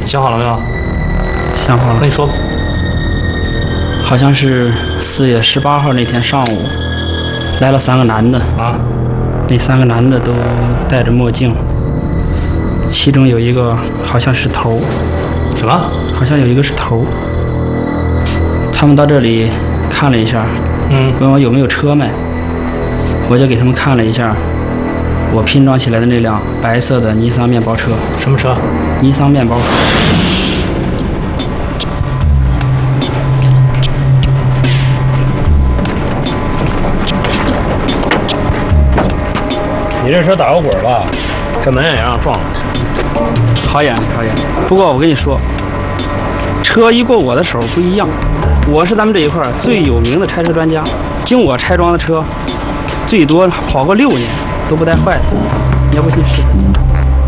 想好了没有？ 想好了。 那你说吧。 好像是4月18号那天上午，来了3个男的啊。 那3个男的都戴着墨镜，其中有一个好像是头。 什么？ 好像有一个是头。他们到这里看了一下，问我有没有车卖，我就给他们看了一下我拼装起来的那辆白色的尼桑面包车。 什么车？ 尼桑面包车。 你这车打过滚吧？这门也让撞了。 好演，好演。不过我跟你说，车一过我的手不一样，我是咱们这一块最有名的拆车专家。经我拆装的车，最多跑过6年都不带坏的。你要不信试试？